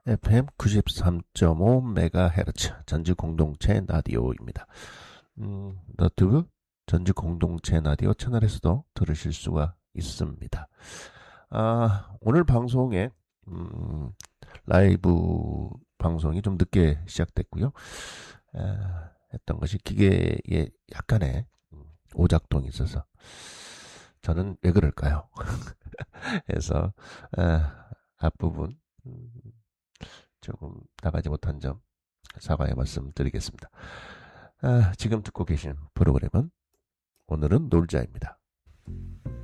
FM 93.5MHz 전주 공동체 라디오입니다. 너튜브 전주 공동체 라디오 채널에서도 들으실 수가 있습니다. 오늘 방송에 라이브 방송이 좀 늦게 시작됐고요. 했던 것이 기계에 약간의 오작동이 있어서 저는 왜 그럴까요? 해서 앞부분 조금 나가지 못한 점 사과의 말씀 드리겠습니다. 지금 듣고 계신 프로그램은 오늘은 놀자입니다.